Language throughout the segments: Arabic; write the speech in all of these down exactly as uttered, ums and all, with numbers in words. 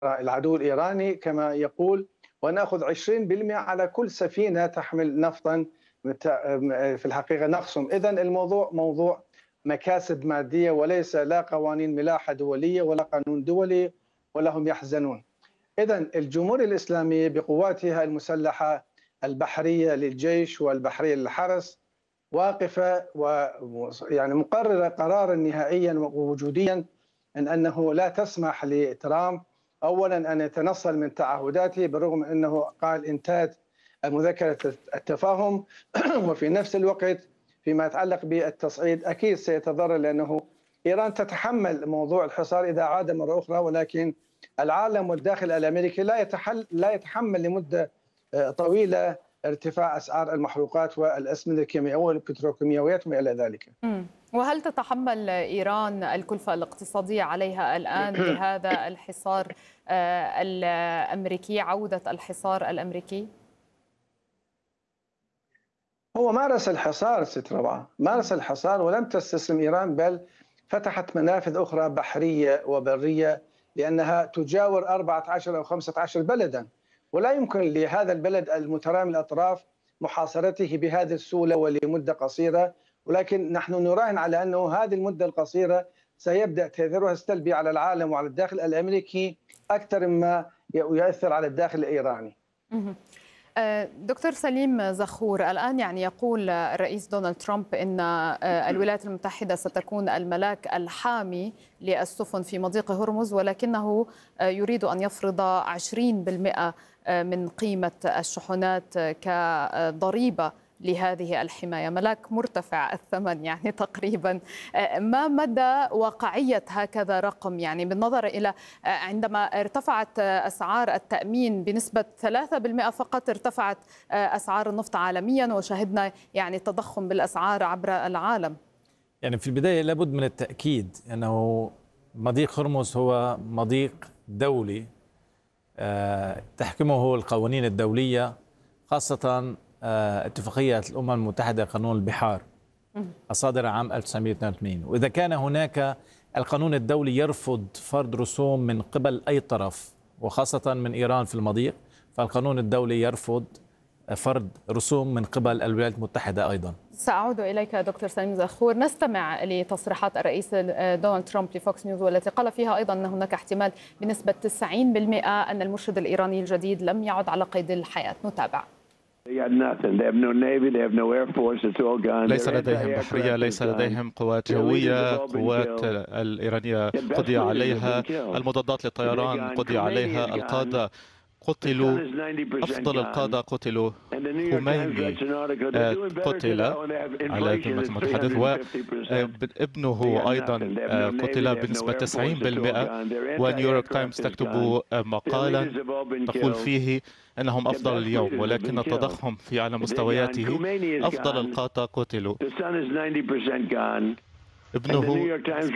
العدو الإيراني كما يقول، ونأخذ عشرين بالمئة على كل سفينة تحمل نفطا في الحقيقة نقصهم. إذن الموضوع موضوع مكاسب مادية وليس لا قوانين ملاحة دولية ولا قانون دولي، ولا هم يحزنون. إذن الجمهورية الإسلامية بقواتها المسلحة البحرية للجيش والبحرية للحرس واقفة ويعني مقررة قرارا نهائيا ووجوديا أن أنه لا تسمح لترامب أولا أن يتنصل من تعهداته، بالرغم أنه قال انتهت مذكرة التفاهم وفي نفس الوقت فيما يتعلق بالتصعيد أكيد سيتضرر، لأنه إيران تتحمل موضوع الحصار إذا عاد مرة أخرى، ولكن العالم والداخل الأمريكي لا يتحل لا يتحمل لمدة طويلة ارتفاع أسعار المحروقات والأسمدة الكيميائية والبتروكيماويات وما إلى ذلك. مم. وهل تتحمل إيران الكلفة الاقتصادية عليها الآن بهذا الحصار الأمريكي، عودة الحصار الأمريكي؟ هو مارس الحصار ست ربعة، مارس الحصار ولم تستسلم إيران، بل فتحت منافذ أخرى بحرية وبرية، لأنها تجاور أربعة عشر أو خمسة عشر بلدا، ولا يمكن لهذا البلد المترامي الأطراف محاصرته بهذه السهولة ولمدة قصيرة. ولكن نحن نراهن على أنه هذه المدة القصيرة سيبدأ تأثيرها السلبي على العالم وعلى الداخل الأمريكي أكثر مما يؤثر على الداخل الإيراني. دكتور سليم زخور، الآن يعني يقول الرئيس دونالد ترامب أن الولايات المتحدة ستكون الملاك الحامي للسفن في مضيق هرمز، ولكنه يريد أن يفرض عشرين بالمئة من قيمة الشحنات كضريبة لهذه الحماية، ملاك مرتفع الثمن يعني تقريبا. ما مدى واقعية هكذا رقم، يعني بالنظر إلى عندما ارتفعت أسعار التأمين بنسبة ثلاثة بالمئة فقط، ارتفعت أسعار النفط عالميا وشهدنا يعني تضخم بالأسعار عبر العالم. يعني في البداية لابد من التأكيد أنه مضيق هرمز هو مضيق دولي تحكمه القوانين الدولية، خاصة اتفاقية الأمم المتحدة قانون البحار الصادرة عام ألف وتسعمئة واثنين وثمانين. وإذا كان هناك القانون الدولي يرفض فرض رسوم من قبل أي طرف وخاصة من إيران في المضيق، فالقانون الدولي يرفض فرض رسوم من قبل الولايات المتحدة أيضا. سأعود إليك دكتور سليم زخور. نستمع لتصريحات الرئيس دونالد ترامب لفوكس نيوز، والتي قال فيها أيضا أن هناك احتمال بنسبة تسعين بالمئة أن المرشد الإيراني الجديد لم يعد على قيد الحياة. نتابع. ليس لديهم بحرية، ليس لديهم قوات جوية، قوات الإيرانية قضي عليها، المضادات للطيران قضي عليها، القادة قتلوا، أفضل القادة قتلوا، خميني قتل على ذمة المتحدث، وابنه أيضا قتل بنسبة تسعين بالمئة. ونيويورك تايمز تكتب مقالا تقول فيه أنهم أفضل اليوم، ولكن التضخم في على مستوياته أفضل القادة قتلوا. ابنه.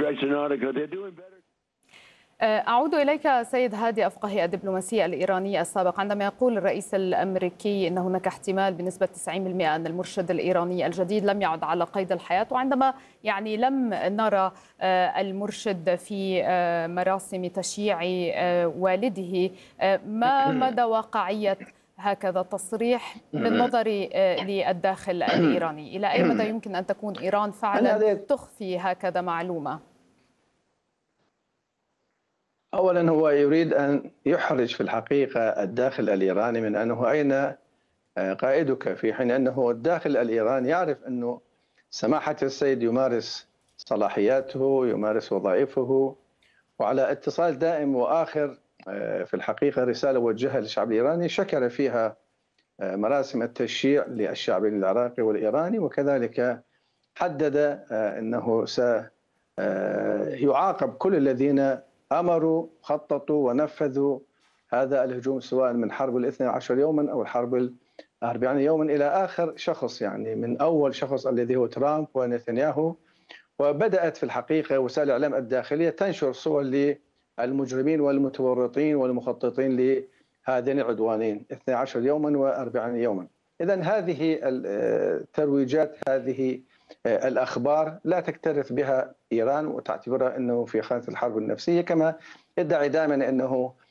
أعود إليك سيد هادي أفقهي الدبلوماسي الإيراني السابق، عندما يقول الرئيس الأمريكي أن هناك احتمال بنسبة تسعين بالمئة أن المرشد الإيراني الجديد لم يعد على قيد الحياة، وعندما يعني لم نرى المرشد في مراسم تشييع والده، ما مدى واقعية هكذا تصريح بالنظر للداخل الإيراني؟ إلى أي مدى يمكن أن تكون إيران فعلا تخفي هكذا معلومة؟ أولا هو يريد أن يحرج في الحقيقة الداخل الإيراني من أنه أين قائدك، في حين أنه الداخل الإيراني يعرف أنه سماحة السيد يمارس صلاحياته، يمارس وظائفه، وعلى اتصال دائم. وآخر في الحقيقة رسالة وجهها للشعب الإيراني شكر فيها مراسم التشييع للشعبين العراقي والإيراني، وكذلك حدد أنه سيعاقب كل الذين أمروا خططوا ونفذوا هذا الهجوم، سواء من حرب الاثنى عشر يوما أو الحرب الأربعين يوما إلى آخر شخص، يعني من أول شخص الذي هو ترامب ونتنياهو. وبدأت في الحقيقة وسائل الإعلام الداخلية تنشر صور للمجرمين والمتورطين والمخططين لهذين العدوانين اثني عشر يوما وأربعين يوما. إذن هذه الترويجات، هذه الأخبار لا تكترث بها إيران وتعتبرها أنه في خانة الحرب النفسية، كما يدعي دائما أنه